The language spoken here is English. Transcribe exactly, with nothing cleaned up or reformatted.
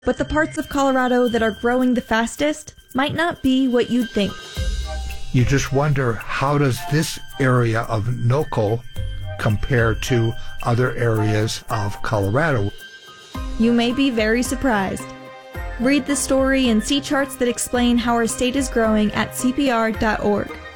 But the parts of Colorado that are growing the fastest might not be what you'd think. You just wonder, how does this area of NOCO compare to other areas of Colorado? You may be very surprised. Read the story and see charts that explain how our state is growing at C P R dot org.